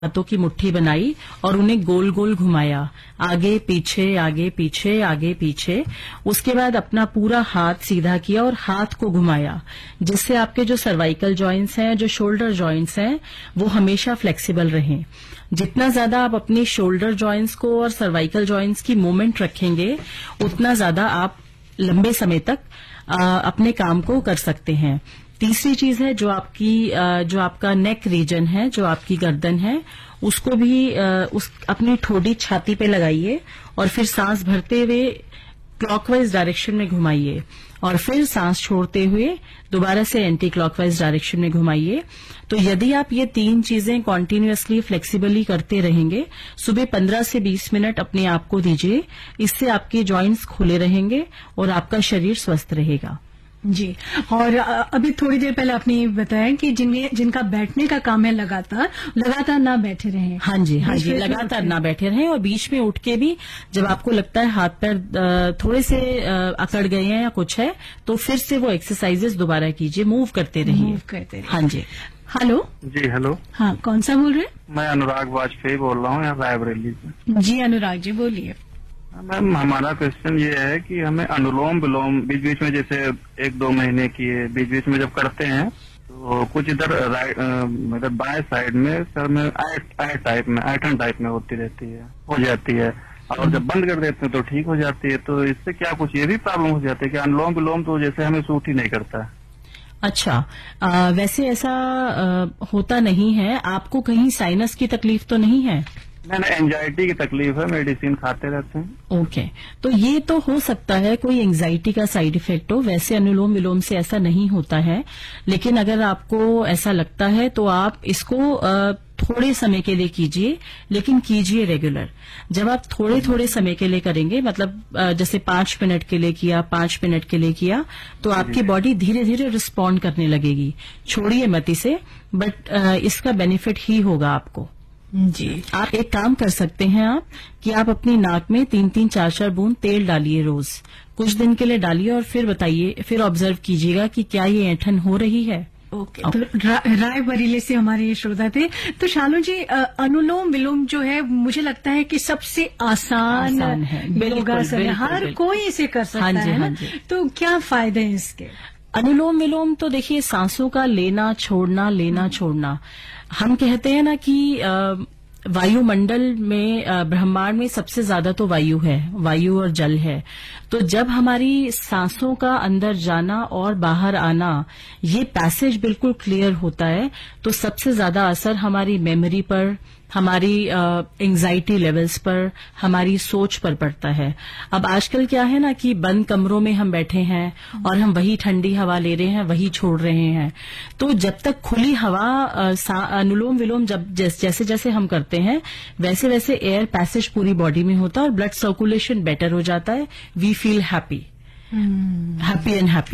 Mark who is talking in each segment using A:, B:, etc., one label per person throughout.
A: हाथों की मुट्ठी बनाई और उन्हें गोल गोल घुमाया, आगे पीछे आगे पीछे आगे पीछे। उसके बाद अपना पूरा हाथ सीधा किया और हाथ को घुमाया, जिससे आपके जो सर्वाइकल जॉइंट्स हैं, जो शोल्डर जॉइंट्स हैं, वो हमेशा फ्लेक्सिबल रहें। जितना ज्यादा आप अपने शोल्डर जॉइंट्स को और सर्वाइकल जॉइंट्स की मूवमेंट रखेंगे, उतना ज्यादा आप लंबे समय तक अपने काम को कर सकते हैं। तीसरी चीज है जो आपका नेक रीजन है, जो आपकी गर्दन है, उसको भी अपनी ठोडी छाती पे लगाइए और फिर सांस भरते हुए क्लॉकवाइज डायरेक्शन में घुमाइए और फिर सांस छोड़ते हुए दोबारा से एंटी क्लॉकवाइज डायरेक्शन में घुमाइए। तो यदि आप ये 3 चीजें कॉन्टिन्यूअसली फ्लेक्सिबली करते रहेंगे, सुबह 15 से 20 मिनट अपने आप को दीजिए, इससे आपके जॉइंट्स खुले रहेंगे और आपका शरीर स्वस्थ रहेगा।
B: जी। और अभी थोड़ी देर पहले आपने ये बताया कि जिनका बैठने का काम है लगातार ना बैठे रहें।
A: हाँ जी, लगातार ना बैठे रहें और बीच में उठ के भी जब आपको लगता है हाथ पैर थोड़े से अकड़ गए हैं या कुछ है, तो फिर से वो एक्सरसाइजेस दोबारा कीजिए, मूव करते रहिए। हाँ जी।
B: हेलो
C: जी। हेलो।
B: हाँ, कौन सा बोल रहे हैं?
C: मैं अनुराग वाजपेयी बोल रहा हूँ, यहाँ रायबरेली से।
B: जी अनुराग जी, बोलिए।
C: मैम, हमारा क्वेश्चन ये है कि हमें अनुलोम विलोम बीच बीच में, जैसे 1-2 महीने किए, बीच बीच में जब करते हैं तो कुछ इधर मतलब बाएं साइड में सर में ऐठन टाइप में होती रहती है, हो जाती है, और जब बंद कर देते हैं तो ठीक हो जाती है। तो इससे क्या कुछ ये भी प्रॉब्लम हो जाती है कि अनुलोम विलोम तो जैसे हमें सूट ही नहीं करता है?
A: अच्छा, वैसे ऐसा होता नहीं है। आपको कहीं साइनस की तकलीफ तो नहीं है?
C: नहीं, एंजाइटी की तकलीफ है, मेडिसिन खाते रहते हैं।
A: ओके, तो ये तो हो सकता है कोई एंजाइटी का साइड इफेक्ट हो। वैसे अनुलोम विलोम से ऐसा नहीं होता है, लेकिन अगर आपको ऐसा लगता है तो आप इसको थोड़े समय के लिए कीजिए, लेकिन कीजिए रेगुलर। जब आप थोड़े थोड़े समय के लिए करेंगे, मतलब जैसे 5 मिनट के लिए किया, 5 मिनट के लिए किया, तो आपकी बॉडी धीरे धीरे रिस्पॉन्ड करने लगेगी। छोड़िए मत इसे, बट इसका बेनिफिट ही होगा आपको।
B: जी।
A: आप एक काम कर सकते हैं कि आप अपनी नाक में 3-3, 4-4 बूंद तेल डालिए रोज, कुछ दिन के लिए डालिए और फिर बताइए, फिर ऑब्जर्व कीजिएगा कि क्या ये ऐंठन हो रही है।
B: ओके। तो रायबरेली से हमारे ये श्रोता थे। तो शालू जी, अनुलोम विलोम जो है, मुझे लगता है कि सबसे आसान
A: है,
B: योगासन है, हर कोई इसे कर सकता है ना? तो क्या फायदे हैं इसके?
A: अनुलोम विलोम तो देखिए, सांसों का लेना छोड़ना। हम कहते हैं ना कि वायुमंडल में, ब्रह्मांड में सबसे ज्यादा तो वायु और जल है। तो जब हमारी सांसों का अंदर जाना और बाहर आना, ये पैसेज बिल्कुल क्लियर होता है, तो सबसे ज्यादा असर हमारी मेमोरी पर, हमारी एंजाइटी लेवल्स पर, हमारी सोच पर पड़ता है। अब आजकल क्या है ना कि बंद कमरों में हम बैठे हैं और हम वही ठंडी हवा ले रहे हैं, वही छोड़ रहे हैं। तो जब तक खुली हवा, अनुलोम विलोम जैसे जैसे हम करते हैं, वैसे वैसे एयर पैसेज पूरी बॉडी में होता है और ब्लड सर्कुलेशन बेटर हो जाता है। We feel happy and happy.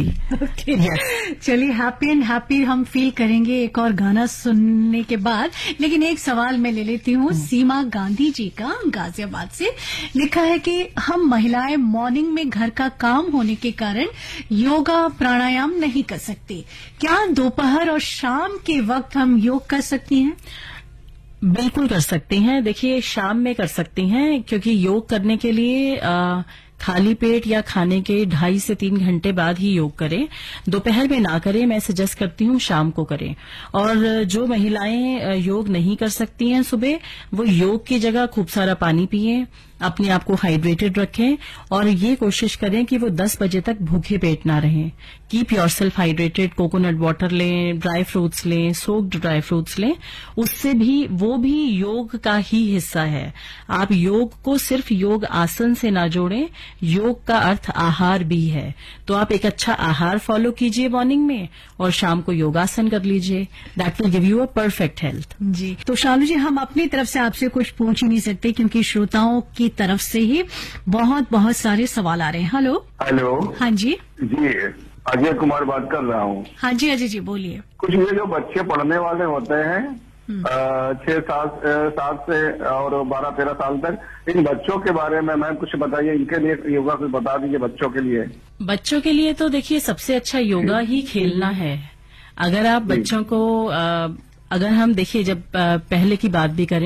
B: चलिए, हैप्पी एंड हैप्पी हम फील करेंगे एक और गाना सुनने के बाद। लेकिन एक सवाल मैं ले लेती हूँ सीमा गांधी जी का, गाजियाबाद से। लिखा है कि हम महिलाएं मॉर्निंग में घर का काम होने के कारण योगा प्राणायाम नहीं कर सकते, क्या दोपहर और शाम के वक्त हम योग कर सकती हैं?
A: बिल्कुल कर सकती हैं। देखिए, शाम में कर सकती हैं, क्योंकि योग करने के लिए खाली पेट या खाने के 2.5 से 3 घंटे बाद ही योग करें। दोपहर में ना करें, मैं सजेस्ट करती हूँ शाम को करें। और जो महिलाएं योग नहीं कर सकती हैं सुबह, वो योग की जगह खूब सारा पानी पिएं, अपने आप को हाइड्रेटेड रखें और ये कोशिश करें कि वो 10 बजे तक भूखे पेट ना रहें। Keep yourself hydrated, coconut water लें, ड्राई फ्रूट्स लें, सोक्ड ड्राई फ्रूट्स लें। उससे भी, वो भी योग का ही हिस्सा है। आप योग को सिर्फ योग आसन से ना जोड़ें, योग का अर्थ आहार भी है। तो आप एक अच्छा आहार फॉलो कीजिए मॉर्निंग में और शाम को योगासन कर लीजिए। That will give you a perfect health.
B: जी। तो शालू जी, हम अपनी तरफ से आपसे कुछ पूछ ही नहीं सकते, क्योंकि श्रोताओं की तरफ से ही बहुत सारे सवाल आ रहे हैं। हेलो। हाँ जी।
D: जी, अजय कुमार बात कर रहा हूँ।
B: हाँ जी अजय जी, बोलिए।
D: कुछ ये जो बच्चे पढ़ने वाले होते हैं 6-7 से और 12-13 साल तक, इन बच्चों के बारे में मैम कुछ बताइए, इनके लिए योगा कुछ बता दीजिए बच्चों के लिए।
A: बच्चों के लिए तो देखिए, सबसे अच्छा योगा ही खेलना है। अगर आप बच्चों को अगर हम देखिए जब पहले की बात भी करें